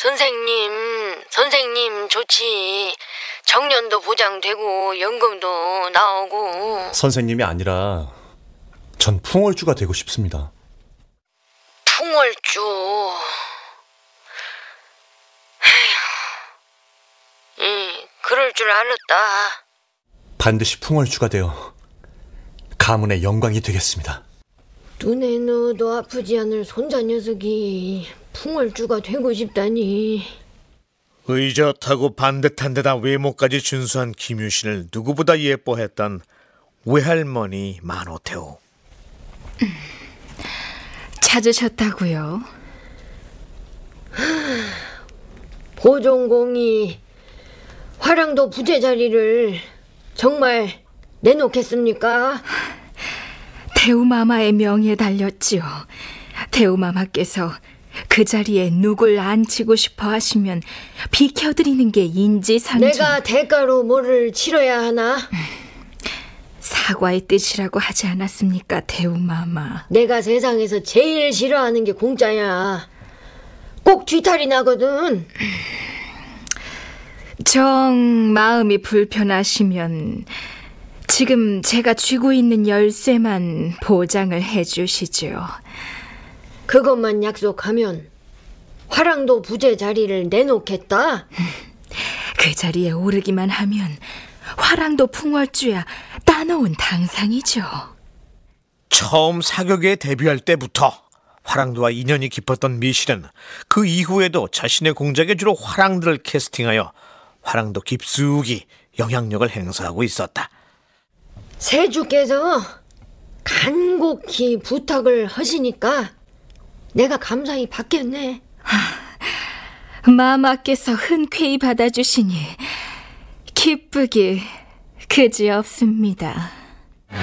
선생님 좋지. 정년도 보장되고 연금도 나오고. 선생님이 아니라 전 풍월주가 되고 싶습니다. 풍월주. 그럴 줄 알았다. 반드시 풍월주가 되어 가문의 영광이 되겠습니다. 눈에 넣어도 아프지 않을 손자 녀석이 풍월주가 되고 싶다니. 의젓하고 반듯한 데다 외모까지 준수한 김유신을 누구보다 예뻐했던 외할머니 만호태우. 찾으셨다고요? 보종공이 화랑도 부재 자리를 정말 내놓겠습니까? 태우마마의 명예에 달렸지요. 태우마마께서 그 자리에 누굴 앉히고 싶어 하시면 비켜드리는 게 인지상정. 내가 대가로 뭐를 치러야 하나? 사과의 뜻이라고 하지 않았습니까, 태우마마? 내가 세상에서 제일 싫어하는 게 공짜야. 꼭 쥐탈이 나거든. 정 마음이 불편하시면 지금 제가 쥐고 있는 열쇠만 보장을 해주시죠. 그것만 약속하면 화랑도 부재 자리를 내놓겠다. 그 자리에 오르기만 하면 화랑도 풍월주야 따놓은 당상이죠. 처음 사격에 데뷔할 때부터 화랑도와 인연이 깊었던 미실은 그 이후에도 자신의 공작에 주로 화랑들을 캐스팅하여 화랑도 깊숙이 영향력을 행사하고 있었다. 세주께서 간곡히 부탁을 하시니까 내가 감사히 받겠네. 마마께서 흔쾌히 받아주시니 기쁘기 그지없습니다.